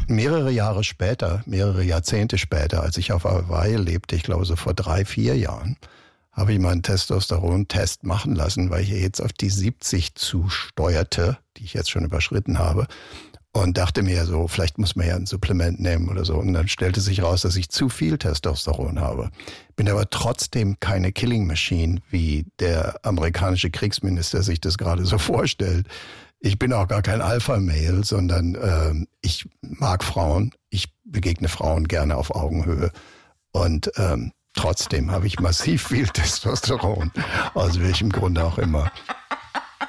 mehrere Jahre später, mehrere Jahrzehnte später, als ich auf Hawaii lebte, ich glaube so vor 3-4 Jahren, habe ich mal einen Testosteron-Test machen lassen, weil ich jetzt auf die 70 zusteuerte, die ich jetzt schon überschritten habe. Und dachte mir so, vielleicht muss man ja ein Supplement nehmen oder so. Und dann stellte sich raus, dass ich zu viel Testosteron habe. Bin aber trotzdem keine Killing Machine, wie der amerikanische Kriegsminister sich das gerade so vorstellt. Ich bin auch gar kein Alpha-Male, sondern ich mag Frauen. Ich begegne Frauen gerne auf Augenhöhe. Und trotzdem habe ich massiv viel Testosteron, aus welchem Grunde auch immer.